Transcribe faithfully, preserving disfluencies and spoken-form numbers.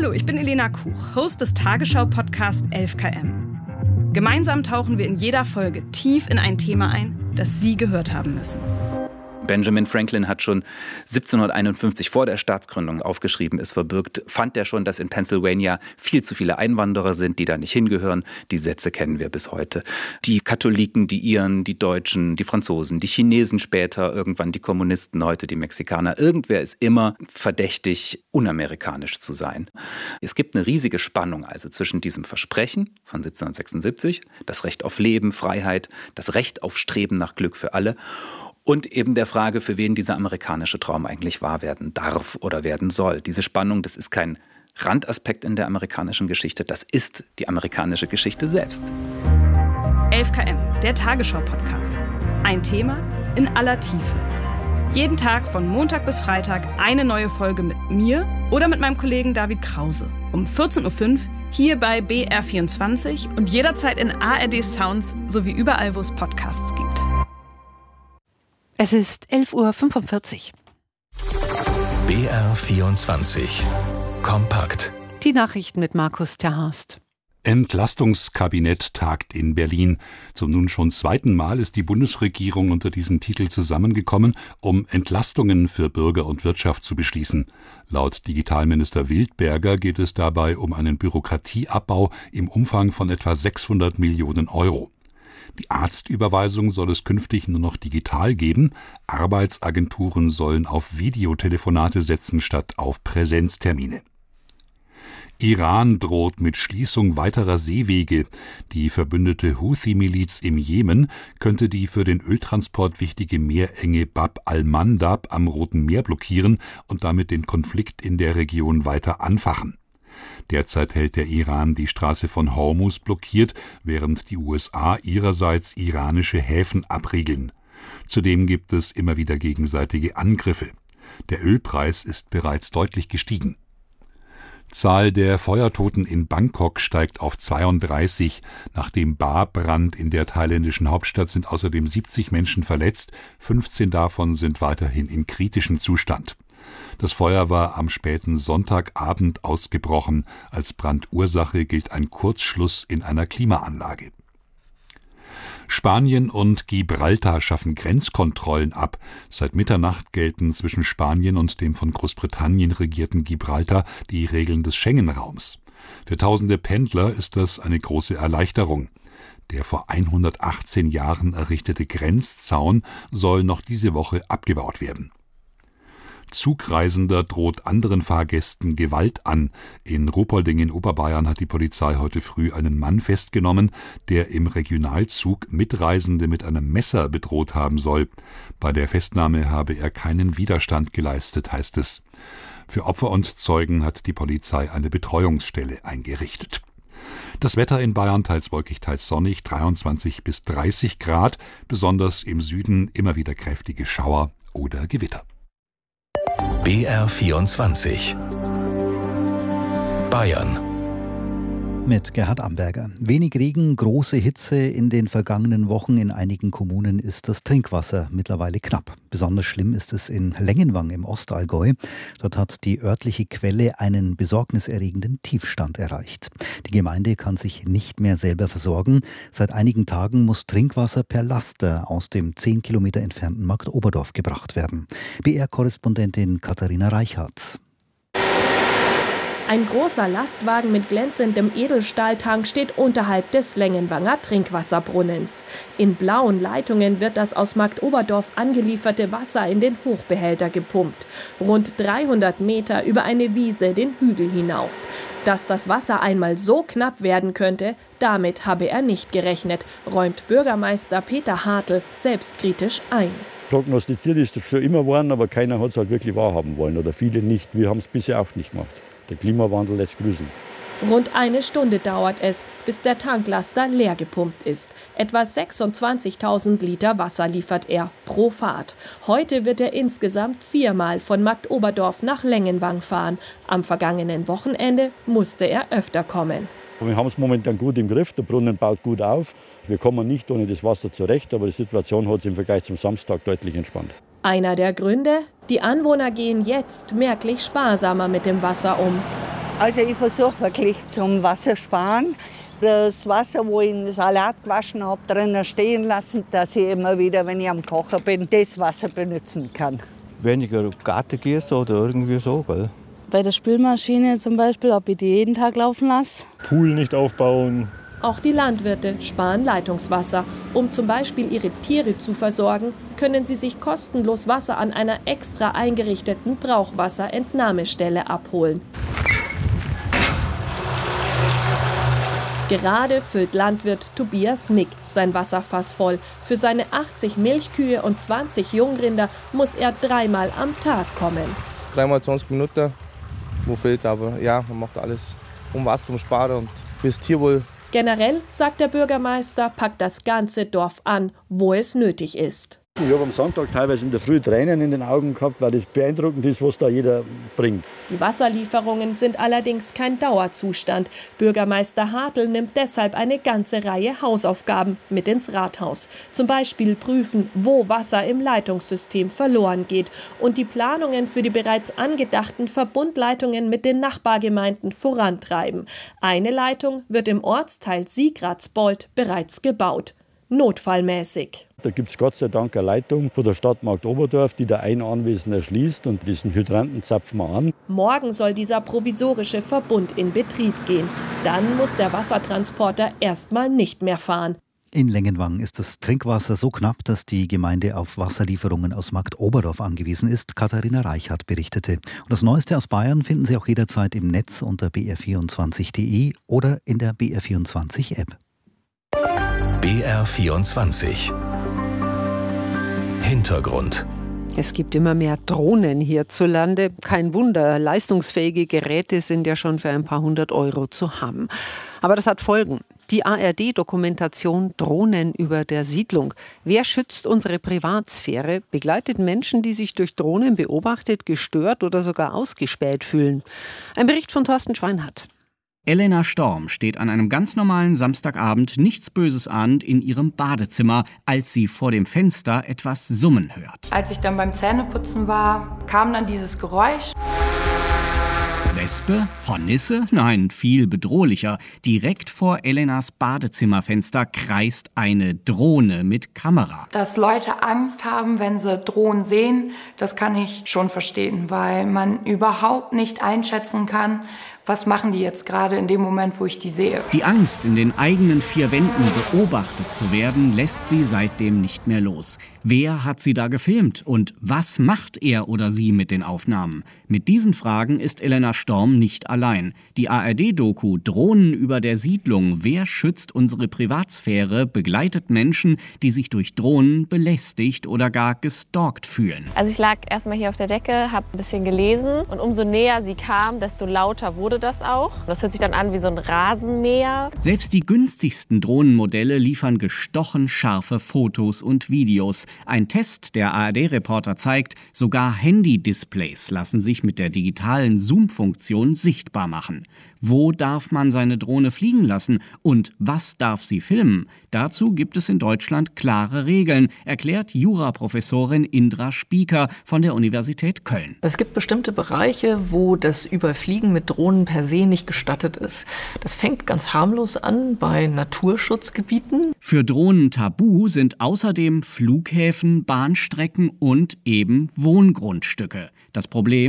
Hallo, ich bin Elena Kuch, Host des Tagesschau-Podcasts elf Kilometer. Gemeinsam tauchen wir in jeder Folge tief in ein Thema ein, das Sie gehört haben müssen. Benjamin Franklin hat schon siebzehnhunderteinundfünfzig vor der Staatsgründung aufgeschrieben, ist verbürgt, fand er schon, dass in Pennsylvania viel zu viele Einwanderer sind, die da nicht hingehören. Die Sätze kennen wir bis heute. Die Katholiken, die Iren, die Deutschen, die Franzosen, die Chinesen später, irgendwann die Kommunisten, heute die Mexikaner. Irgendwer ist immer verdächtig, unamerikanisch zu sein. Es gibt eine riesige Spannung also zwischen diesem Versprechen von siebzehnhundertsechsundsiebzig, das Recht auf Leben, Freiheit, das Recht auf Streben nach Glück für alle, und eben der Frage, für wen dieser amerikanische Traum eigentlich wahr werden darf oder werden soll. Diese Spannung, das ist kein Randaspekt in der amerikanischen Geschichte, das ist die amerikanische Geschichte selbst. elf Kilometer, der Tagesschau-Podcast. Ein Thema in aller Tiefe. Jeden Tag von Montag bis Freitag eine neue Folge mit mir oder mit meinem Kollegen David Krause. Um vierzehn Uhr fünf hier bei B R vierundzwanzig und jederzeit in A R D Sounds sowie überall, wo es Podcasts gibt. Es ist elf Uhr fünfundvierzig. B R vierundzwanzig. Kompakt. Die Nachrichten mit Markus Terhorst. Entlastungskabinett tagt in Berlin. Zum nun schon zweiten Mal ist die Bundesregierung unter diesem Titel zusammengekommen, um Entlastungen für Bürger und Wirtschaft zu beschließen. Laut Digitalminister Wildberger geht es dabei um einen Bürokratieabbau im Umfang von etwa sechshundert Millionen Euro. Die Arztüberweisung soll es künftig nur noch digital geben. Arbeitsagenturen sollen auf Videotelefonate setzen statt auf Präsenztermine. Iran droht mit Schließung weiterer Seewege. Die verbündete Houthi-Miliz im Jemen könnte die für den Öltransport wichtige Meerenge Bab al-Mandab am Roten Meer blockieren und damit den Konflikt in der Region weiter anfachen. Derzeit hält der Iran die Straße von Hormuz blockiert, während die U S A ihrerseits iranische Häfen abriegeln. Zudem gibt es immer wieder gegenseitige Angriffe. Der Ölpreis ist bereits deutlich gestiegen. Zahl der Feuertoten in Bangkok steigt auf zweiunddreißig. Nach dem Barbrand in der thailändischen Hauptstadt sind außerdem siebzig Menschen verletzt. fünfzehn davon sind weiterhin in kritischem Zustand. Das Feuer war am späten Sonntagabend ausgebrochen. Als Brandursache gilt ein Kurzschluss in einer Klimaanlage. Spanien und Gibraltar schaffen Grenzkontrollen ab. Seit Mitternacht gelten zwischen Spanien und dem von Großbritannien regierten Gibraltar die Regeln des Schengen-Raums. Für tausende Pendler ist das eine große Erleichterung. Der vor hundertachtzehn Jahren errichtete Grenzzaun soll noch diese Woche abgebaut werden. Zugreisender droht anderen Fahrgästen Gewalt an. In Ruhpolding in Oberbayern hat die Polizei heute früh einen Mann festgenommen, der im Regionalzug Mitreisende mit einem Messer bedroht haben soll. Bei der Festnahme habe er keinen Widerstand geleistet, heißt es. Für Opfer und Zeugen hat die Polizei eine Betreuungsstelle eingerichtet. Das Wetter in Bayern teils wolkig, teils sonnig, dreiundzwanzig bis dreißig Grad, besonders im Süden immer wieder kräftige Schauer oder Gewitter. B R vierundzwanzig. Bayern. Mit Gerhard Amberger. Wenig Regen, große Hitze in den vergangenen Wochen. In einigen Kommunen ist das Trinkwasser mittlerweile knapp. Besonders schlimm ist es in Lengenwang im Ostallgäu. Dort hat die örtliche Quelle einen besorgniserregenden Tiefstand erreicht. Die Gemeinde kann sich nicht mehr selber versorgen. Seit einigen Tagen muss Trinkwasser per Laster aus dem zehn Kilometer entfernten Marktoberdorf gebracht werden. B R-Korrespondentin Katharina Reichhardt. Ein großer Lastwagen mit glänzendem Edelstahltank steht unterhalb des Lengenwanger Trinkwasserbrunnens. In blauen Leitungen wird das aus Marktoberdorf angelieferte Wasser in den Hochbehälter gepumpt. Rund dreihundert Meter über eine Wiese den Hügel hinauf. Dass das Wasser einmal so knapp werden könnte, damit habe er nicht gerechnet, räumt Bürgermeister Peter Hartl selbstkritisch ein. Prognostiziert ist das schon immer geworden, aber keiner hat es halt wirklich wahrhaben wollen oder viele nicht. Wir haben es bisher auch nicht gemacht. Der Klimawandel lässt grüßen. Rund eine Stunde dauert es, bis der Tanklaster leer gepumpt ist. Etwa sechsundzwanzigtausend Liter Wasser liefert er pro Fahrt. Heute wird er insgesamt viermal von Marktoberdorf nach Lengenwang fahren. Am vergangenen Wochenende musste er öfter kommen. Wir haben es momentan gut im Griff, der Brunnen baut gut auf. Wir kommen nicht ohne das Wasser zurecht, aber die Situation hat sich im Vergleich zum Samstag deutlich entspannt. Einer der Gründe? Die Anwohner gehen jetzt merklich sparsamer mit dem Wasser um. Also ich versuche wirklich zum Wasser sparen. Das Wasser, wo ich den Salat gewaschen habe, drinnen stehen lassen, dass ich immer wieder, wenn ich am Kochen bin, das Wasser benutzen kann. Weniger Garten gehst oder irgendwie so, gell? Bei der Spülmaschine zum Beispiel, ob ich die jeden Tag laufen lasse. Pool nicht aufbauen. Auch die Landwirte sparen Leitungswasser. Um zum Beispiel ihre Tiere zu versorgen, können sie sich kostenlos Wasser an einer extra eingerichteten Brauchwasserentnahmestelle abholen. Gerade füllt Landwirt Tobias Nick sein Wasserfass voll. Für seine achtzig Milchkühe und zwanzig Jungrinder muss er dreimal am Tag kommen. Dreimal zwanzig Minuten, wo fehlt, aber ja, man macht alles, um Wasser zu sparen und fürs Tierwohl. Generell, sagt der Bürgermeister, packt das ganze Dorf an, wo es nötig ist. Ich habe am Sonntag teilweise in der Früh Tränen in den Augen gehabt, weil das beeindruckend ist, was da jeder bringt. Die Wasserlieferungen sind allerdings kein Dauerzustand. Bürgermeister Hartl nimmt deshalb eine ganze Reihe Hausaufgaben mit ins Rathaus. Zum Beispiel prüfen, wo Wasser im Leitungssystem verloren geht und die Planungen für die bereits angedachten Verbundleitungen mit den Nachbargemeinden vorantreiben. Eine Leitung wird im Ortsteil Siegratsbold bereits gebaut. Notfallmäßig. Da gibt es Gott sei Dank eine Leitung von der Stadt Marktoberdorf, die der ein Anwesen erschließt und diesen Hydranten zapfen wir an. Morgen soll dieser provisorische Verbund in Betrieb gehen. Dann muss der Wassertransporter erstmal nicht mehr fahren. In Lengenwang ist das Trinkwasser so knapp, dass die Gemeinde auf Wasserlieferungen aus Marktoberdorf angewiesen ist. Katharina Reichhardt berichtete. Und das Neueste aus Bayern finden Sie auch jederzeit im Netz unter b r vierundzwanzig punkt d e oder in der B R vierundzwanzig App. B R vierundzwanzig Hintergrund. Es gibt immer mehr Drohnen hierzulande. Kein Wunder, leistungsfähige Geräte sind ja schon für ein paar hundert Euro zu haben. Aber das hat Folgen. Die A R D-Dokumentation Drohnen über der Siedlung. Wer schützt unsere Privatsphäre? Begleitet Menschen, die sich durch Drohnen beobachtet, gestört oder sogar ausgespäht fühlen. Ein Bericht von Thorsten Schweinhardt. Elena Storm steht an einem ganz normalen Samstagabend nichts Böses ahnend in ihrem Badezimmer, als sie vor dem Fenster etwas summen hört. Als ich dann beim Zähneputzen war, kam dann dieses Geräusch. Wespe? Hornisse? Nein, viel bedrohlicher. Direkt vor Elenas Badezimmerfenster kreist eine Drohne mit Kamera. Dass Leute Angst haben, wenn sie Drohnen sehen, das kann ich schon verstehen, weil man überhaupt nicht einschätzen kann, was machen die jetzt gerade in dem Moment, wo ich die sehe. Die Angst, in den eigenen vier Wänden beobachtet zu werden, lässt sie seitdem nicht mehr los. Wer hat sie da gefilmt und was macht er oder sie mit den Aufnahmen? Mit diesen Fragen ist Elena Storm nicht allein. Die A R D-Doku Drohnen über der Siedlung, wer schützt unsere Privatsphäre, begleitet Menschen, die sich durch Drohnen belästigt oder gar gestalkt fühlen. Also ich lag erstmal hier auf der Decke, habe ein bisschen gelesen und umso näher sie kam, desto lauter wurde das auch. Das hört sich dann an wie so ein Rasenmäher. Selbst die günstigsten Drohnenmodelle liefern gestochen scharfe Fotos und Videos. Ein Test der A R D-Reporter zeigt, sogar Handy-Displays lassen sich mit der digitalen Zoom-Funktion sichtbar machen. Wo darf man seine Drohne fliegen lassen und was darf sie filmen? Dazu gibt es in Deutschland klare Regeln, erklärt Juraprofessorin Indra Spieker von der Universität Köln. Es gibt bestimmte Bereiche, wo das Überfliegen mit Drohnen per se nicht gestattet ist. Das fängt ganz harmlos an bei Naturschutzgebieten. Für Drohnen tabu sind außerdem Flughäfen, Bahnstrecken und eben Wohngrundstücke. Das Problem: